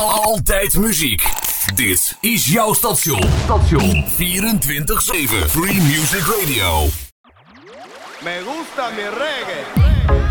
Altijd muziek. Dit is jouw station. 24/7 Free Music Radio. Me gusta mi reggae.